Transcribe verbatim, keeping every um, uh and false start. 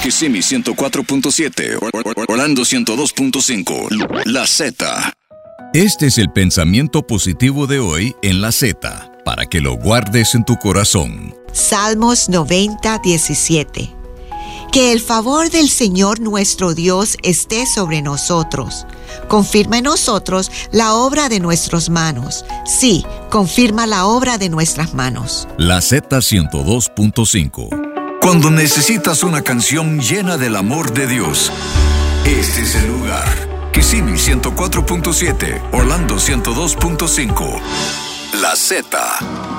Kissimmee ciento cuatro punto siete, Orlando ciento dos punto cinco, La Z. Este es el pensamiento positivo de hoy en La Z, para que lo guardes en tu corazón. Salmos noventa, diecisiete. Que el favor del Señor nuestro Dios esté sobre nosotros. Confirma en nosotros la obra de nuestras manos. Sí, confirma la obra de nuestras manos. La Z ciento dos punto cinco. Cuando necesitas una canción llena del amor de Dios, este es el lugar. Kissimmee ciento cuatro punto siete, Orlando ciento dos punto cinco. La Z.